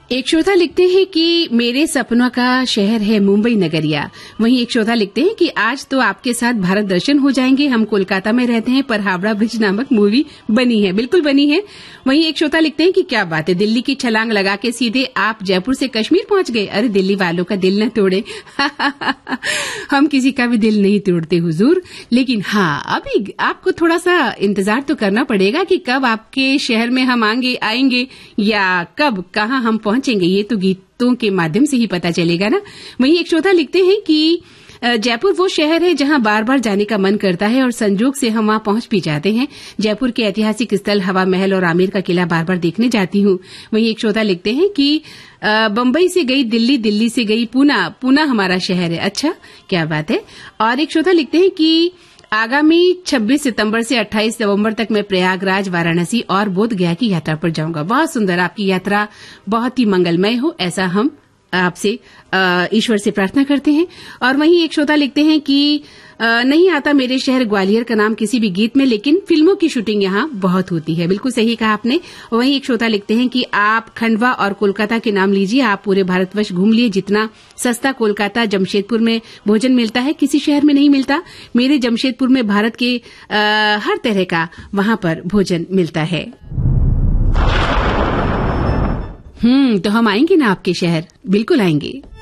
एक श्रोता लिखते हैं कि मेरे सपनों का शहर है मुंबई नगरिया। वहीं एक श्रोता लिखते हैं कि आज तो आपके साथ भारत दर्शन हो जाएंगे। हम कोलकाता में रहते हैं पर हावड़ा ब्रिज नामक मूवी बनी है, बिल्कुल बनी है। वहीं एक श्रोता लिखते हैं कि क्या बात है, दिल्ली की छलांग लगा के सीधे आप जयपुर से कश्मीर पहुंच गए। अरे दिल्ली वालों का दिल न तोड़े। हम किसी का भी दिल नहीं तोड़ते हुजूर, लेकिन हाँ अभी आपको थोड़ा सा इंतजार तो करना पड़ेगा कि कब आपके शहर में हम आएंगे या कब कहाँ हम पहुंचेंगे, ये तो गीतों के माध्यम से ही पता चलेगा ना। वहीं एक श्रोता लिखते हैं कि जयपुर वो शहर है जहां बार बार जाने का मन करता है और संजोग से हम वहां पहुंच भी जाते हैं। जयपुर के ऐतिहासिक स्थल हवा महल और आमेर का किला बार बार देखने जाती हूं। वहीं एक श्रोता लिखते हैं कि बम्बई से गई दिल्ली, दिल्ली से गई पूना, पूना हमारा शहर है। अच्छा, क्या बात है। और एक श्रोता लिखते हैं कि आगामी 26 सितंबर से 28 नवंबर तक मैं प्रयागराज, वाराणसी और बोध गया की यात्रा पर जाऊंगा। बहुत सुंदर, आपकी यात्रा बहुत ही मंगलमय हो, ऐसा हम आपसे ईश्वर से प्रार्थना करते हैं। और वहीं एक श्रोता लिखते हैं कि नहीं आता मेरे शहर ग्वालियर का नाम किसी भी गीत में, लेकिन फिल्मों की शूटिंग यहाँ बहुत होती है। बिल्कुल सही कहा आपने। वहीं एक श्रोता लिखते हैं कि आप खंडवा और कोलकाता के नाम लीजिए, आप पूरे भारतवर्ष घूम लिए। जितना सस्ता कोलकाता जमशेदपुर में भोजन मिलता है किसी शहर में नहीं मिलता। मेरे जमशेदपुर में भारत के हर तरह का वहां पर भोजन मिलता है। तो हम आएंगे ना आपके शहर, बिल्कुल आएंगे।